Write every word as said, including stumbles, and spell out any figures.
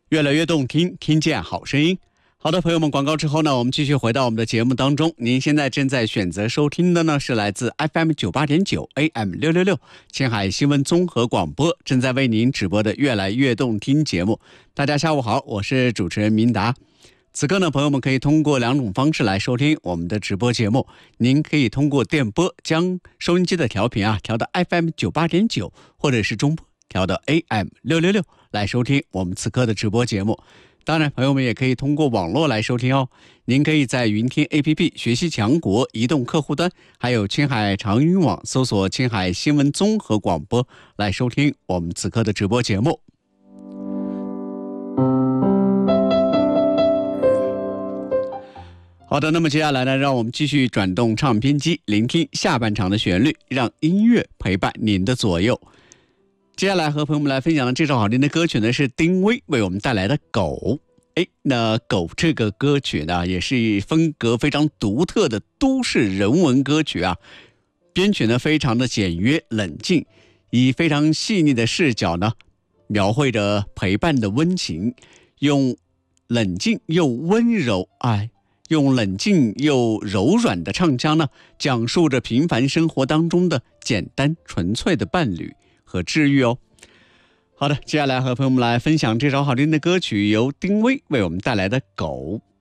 越来越动听，听见好声音。好的，朋友们，广告之后呢，我们继续回到我们的节目当中。您现在正在选择收听的呢，是来自 F M 九八点九 A M 六六六青海新闻综合广播正在为您直播的越来越动听节目。大家下午好，我是主持人明达。此刻呢，朋友们可以通过两种方式来收听我们的直播节目。您可以通过电波将收音机的调频啊调到 F M 九八点九，或者是中波调到 A M 六六六来收听我们此刻的直播节目。当然，朋友们也可以通过网络来收听哦。您可以在云听 A P P、学习强国移动客户端，还有青海长云网搜索青海新闻综合广播来收听我们此刻的直播节目。好的，那么接下来呢，让我们继续转动唱片机，聆听下半场的旋律，让音乐陪伴您的左右。接下来和朋友们来分享的这首好听的歌曲呢，是丁薇为我们带来的《狗》。哎，那《狗》这个歌曲呢，也是风格非常独特的都市人文歌曲啊。编曲呢非常的简约冷静，以非常细腻的视角呢，描绘着陪伴的温情，用冷静又温柔哎。用冷静又柔软的唱腔呢，讲述着平凡生活当中的简单纯粹的伴侣和治愈哦。好的，接下来和朋友们来分享这首好听的歌曲，由丁薇为我们带来的《狗》。